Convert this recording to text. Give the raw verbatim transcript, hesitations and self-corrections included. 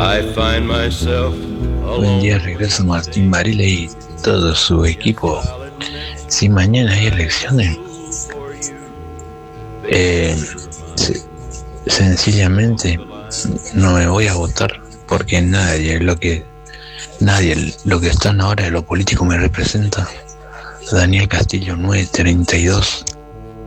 Buen día, regreso Martín Varela y todo su equipo. Si mañana hay elecciones, eh, sencillamente no me voy a votar porque nadie lo que nadie lo que están ahora de lo político me representa. Daniel Castillo nueve treinta y dos